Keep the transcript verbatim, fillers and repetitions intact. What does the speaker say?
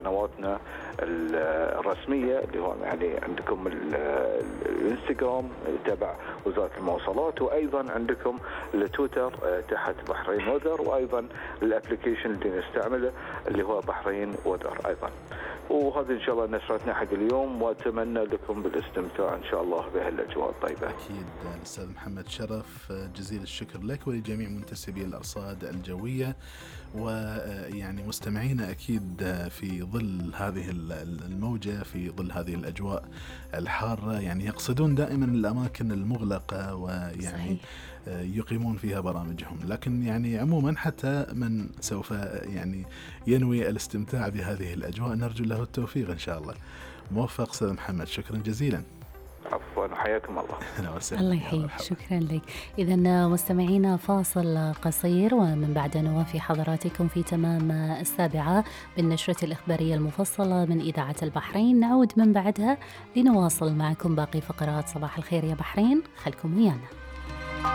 قنواتنا الرسمية اللي هو يعني عندكم الانستغرام تبع وزارة المواصلات، وأيضا عندكم التويتر تحت بحرين وذر، وأيضا الابليكيشن اللي نستعمله اللي هو بحرين وذر أيضا. وهذه إن شاء الله نشرتنا حق اليوم، وأتمنى لكم بالاستمتاع إن شاء الله بهالأجواء الطيبة. أكيد الأستاذ محمد شرف، جزيل الشكر لك ولجميع منتسبي الأرصاد الجوية، ويعني مستمعينا أكيد في ظل هذه الموجة، في ظل هذه الأجواء الحارة، يعني يقصدون دائما الأماكن المغلقة ويعني صحيح. يقيمون فيها برامجهم. لكن يعني عموما حتى من سوف يعني ينوي الاستمتاع بهذه الأجواء نرجو له التوفيق إن شاء الله. موفق أستاذ محمد، شكرا جزيلا. عفوا، حياكم الله. الله يحييك، شكرا لك. إذا مستمعينا فاصل قصير، ومن بعد نوافي حضراتكم في تمام السابعة بالنشرة الإخبارية المفصلة من إذاعة البحرين. نعود من بعدها لنواصل معكم باقي فقرات صباح الخير يا بحرين، خلكم ويانا.